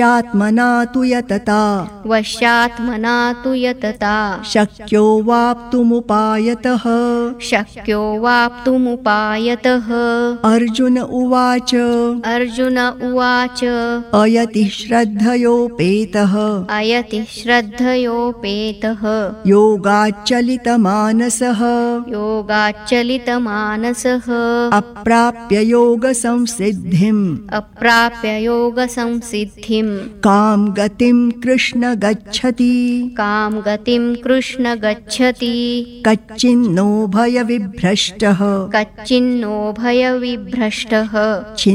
आत्मना तु यतता वश्यात्मना तु यतता शक्यो वाप्तुमुपायतः शक्यो वाप्तुमुपायतः। अर्जुन उवाच अर्जुन उवाच अयति श्रद्धयोपेतः अयति श्रद्धयोपेतः योगाच्चलितमानसः योगाच्चलितमानसः अप्राप्य योगसंसिद्धिम् अप्राप्य योगसंसिद्धिं कां गतिं कृष्ण गच्छति कां गतिं कृष्ण गच्छति कच्चिन्नो भयविभ्रष्टः कच्चिन्नो भयविभ्रष्टः